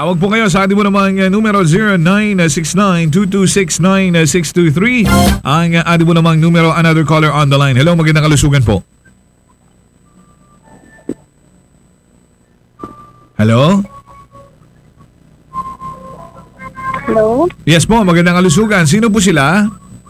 Tawag po kayo sa ating mo namang numero 0969-226-9623. Ang ating mo namang numero, another caller on the line. Hello, magandang kalusugan po. Hello? Hello? Yes po, magandang kalusugan. Sino po sila?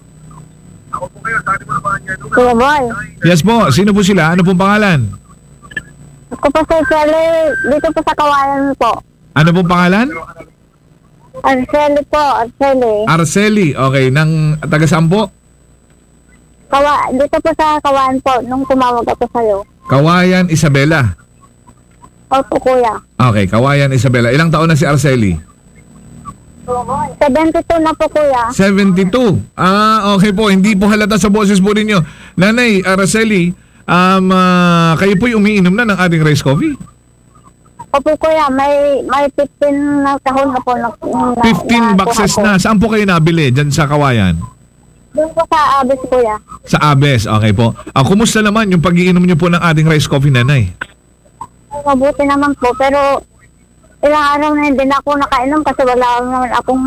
Kuya Boy. Yes po, sino po sila? Ano pong pangalan? Ako po si Shelly, dito po sa Kawayan po. Ano pong pangalan? Arceli po, Arceli. Arceli. Okay, ng taga saan po? Dito po sa Kawayan po, nung tumawag ako sa'yo. Kawayan Isabela. Opo, kuya. Okay, Kawayan Isabela. Ilang taon na si Arceli? 72 na po, kuya. 72. Okay po. Hindi po halata sa boses po ninyo. Nanay Araceli, kayo po'y umiinom na ng ating rice coffee? Opo, kuya. May 15 na kahon na po. 15 boxes na. Saan po kayo nabili? Diyan sa Kawayan? Doon po sa Abis, kuya. Sa Abes. Okay po. Kumusta naman yung pag-iinom niyo po ng ating rice coffee, nanay? Mabuti naman po, pero ilang araw na hindi na ako nakainom kasi wala naman akong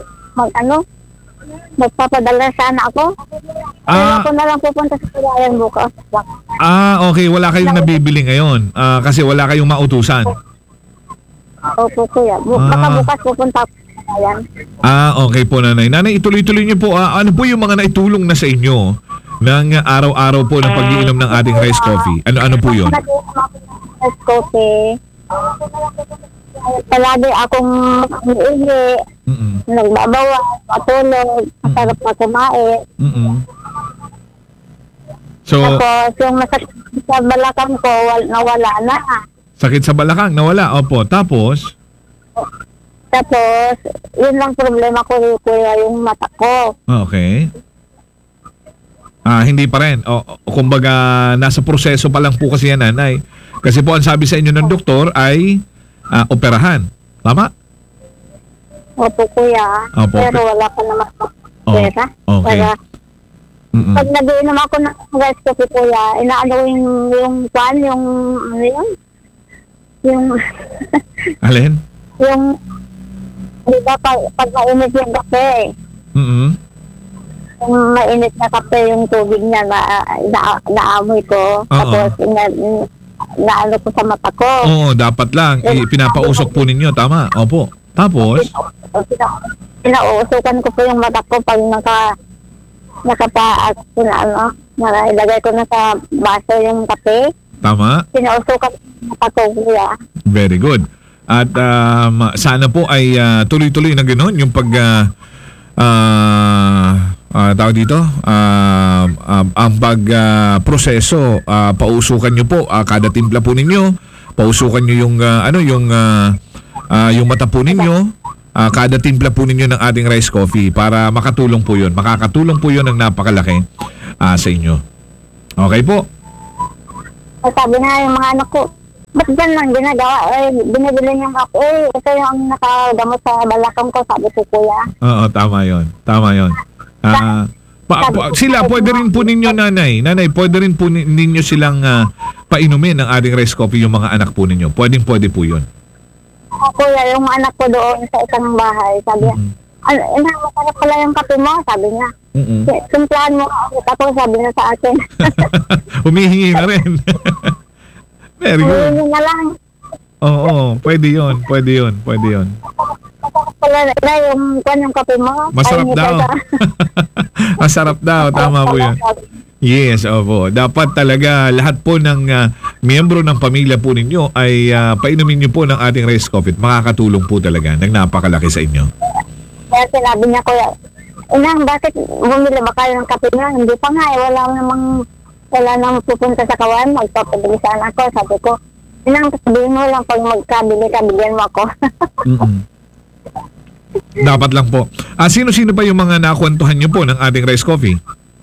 magpapadala sana ako. Kaya ako na lang pupunta sa Kawayan bukas. Okay. Wala kayong nabibili ngayon kasi wala kayong mautusan. Opo, kuya. Baka bukas pupunta ako sa Kawayan. Okay po, nanay. Nanay, ituloy-tuloy niyo po. Ano po yung mga naitulong na sa inyo ng araw-araw po ng pag-iinom ng ating rice coffee? Ano po yun? Rice coffee. Palagi akong umiihi, nagbabawa, matulog, masarap na kumain. So, tapos yung masakit sa balakang ko, nawala na. sakit sa balakang, nawala. Opo. Tapos, yun lang problema ko, kuya, yung mata ko. okay. Hindi pa rin. Kumbaga, nasa proseso pa lang po kasi yan, nanay. Kasi po, ang sabi sa inyo ng doktor ay operahan. Tama? Opo, kuya. Opo. Pero wala pa naman pera. Okay. Para, pag nag-iinom ako ng rice coffee, kuya, inaano yung Alin? yung, di ba, pag mainit yung kape, yung mainit na kape, yung tubig niya naamoy ko. Tapos, naano ko sa mata ko. Oo, dapat lang. Pinapausok po ninyo. Tama. Opo. Tapos? Pinauusukan ko po yung mata ko pag nakapaas ko na ilagay ko na sa baso yung kape. Tama. Pinausukan ko yung mata ko, kuya. Very good. At sana po ay tuloy-tuloy na gano'n yung tawag dito, ang pagproseso, pausukan nyo po kada timpla po ninyo, pausukan nyo yung yung mata po ninyo, kada timpla po ninyo ng ating rice coffee para makatulong po yun. Makakatulong po yun ng napakalaki sa inyo. Okay po? Sabi na yung mga anak ko, ba't dyan lang ginagawa? Binibili niyang ako. Ito yung nakadamot sa balakang ko, sabi ko, kuya. Oo, tama yun. Tama yun. Sila, pwede rin po ninyo, nanay, pwede rin po ninyo silang painumin ng ating rice coffee yung mga anak po ninyo. Pwede po yun. Kuya, yung anak ko doon sa isang bahay, sabi niya, masarap pala yung kape mo, sabi niya. Simplahan mo ako, sabi niya sa akin. Humihingi na rin. Very good. Humihingi na lang. Oo, pwede yun. Pala na yung kape mo. Masarap daw. Masarap daw, tama po yun. Yes, opo. Dapat talaga lahat po ng miyembro ng pamilya po ninyo ay painumin niyo po ng ating rice coffee. Makakatulong po talaga ng napakalaki sa inyo. Kaya sinabi niya, kuya, Inang, bakit bumili ba kayo ng kape niya? Hindi pa nga wala namang pupunta sa Kawayan, magpapabilisan ako. Sabi ko, Inang, sabihin mo lang pag magkabili ka, bigyan mo ako. Dapat lang po. Sino-sino pa yung mga nakwentuhan niyo po ng ating rice coffee?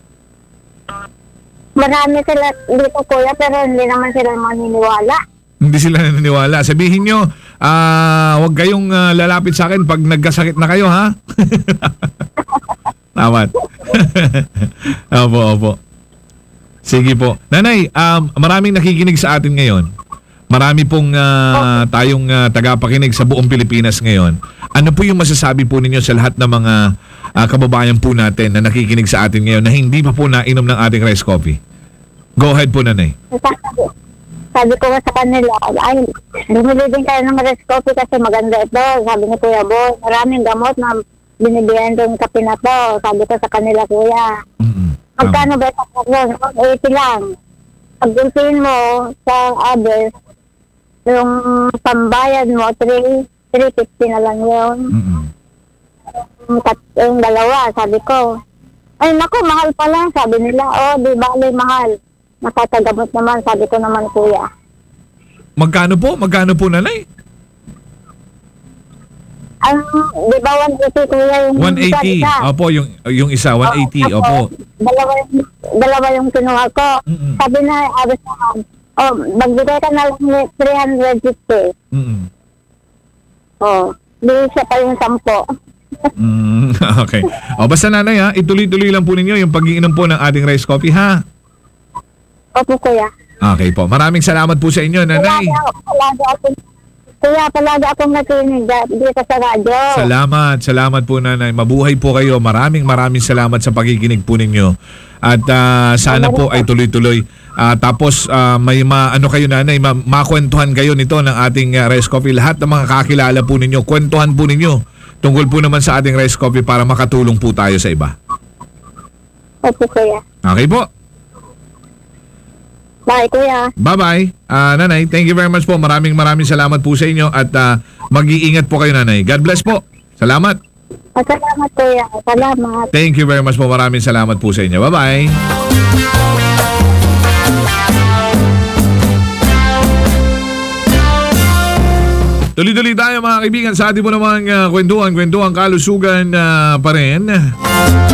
Marami sila dito, kuya, pero hindi naman sila maniniwala. Hindi sila naniniwala. Sabihin nyo, huwag kayong lalapit sa akin pag nagkasakit na kayo, ha? Tama. Opo. Sige po. Nanay, maraming nakikinig sa atin ngayon. marami pong tayong tagapakinig sa buong Pilipinas ngayon. Ano po yung masasabi po ninyo sa lahat ng mga kababayan po natin na nakikinig sa atin ngayon na hindi pa po nainom ng ating rice coffee? Go ahead po, nanay. Sabi ko nga sa kanila, ay, bumili din kayo ng rice coffee kasi maganda ito. Sabi ni Kuya Boy, maraming gamot na binibigyan ng kape na to. Sabi ko sa kanila, Kuya. Magkano ba ito? 80 lang. Pag-ulpin mo sa others, yung pambayad mo, 350 na lang yun. Yung dalawa, sabi ko. Ay, naku, mahal pa lang. Sabi nila, di bali, mahal. Nakatagamot naman, sabi ko naman, Kuya. Magkano po, nanay? Di ba 180, Kuya? Yung 180. isa? Opo, yung isa, 180. Opo. Dalawa yung kinuha ko. Sabi na, abis naman, magbigay ka na lang ng 350. Di siya pa yung 10. Okay. Basta nanay ituloy-tuloy lang po ninyo yung pag-iinom po ng ating rice coffee, ha? Opo, Kuya. Okay po. Maraming salamat po sa inyo, nanay. Palagi akong nakinig dito sa radyo. Salamat po, nanay. Mabuhay po kayo. Maraming salamat sa pakikinig po ninyo. At sana po ay tuloy-tuloy. Tapos may kayo, nanay, makwentuhan kayo nito ng ating rice coffee. Lahat ng mga kakilala po ninyo, kwentuhan po ninyo tungkol po naman sa ating rice coffee para makatulong po tayo sa iba. Opo, Kuya. Okay po. Bye, Kuya. Bye-bye. Nanay, thank you very much po. Maraming salamat po sa inyo at mag-iingat po kayo, nanay. God bless po. Salamat. Salamat, Kuya. Salamat. Thank you very much po. Maraming salamat po sa inyo. Bye-bye. Tuloy-tuloy tayo, mga kaibigan, sa ating po namang kwentuhan kalusugan pa rin.